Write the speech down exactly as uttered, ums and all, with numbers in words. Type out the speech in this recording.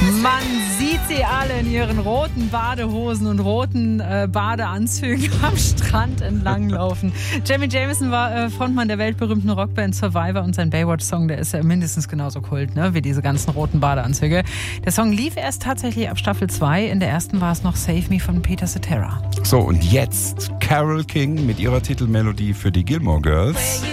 Man sieht sie alle in ihren roten Badehosen und roten äh, Badeanzügen am Strand entlanglaufen. Jamie Jameson war äh, Frontmann der weltberühmten Rockband Survivor und sein Baywatch-Song, der ist ja mindestens genauso kult, ne, wie diese ganzen roten Badeanzüge. Der Song lief erst tatsächlich ab Staffel zwei. In der ersten war es noch Save Me von Peter Cetera. So, und jetzt Carole King mit ihrer Titelmelodie für die Gilmore Girls.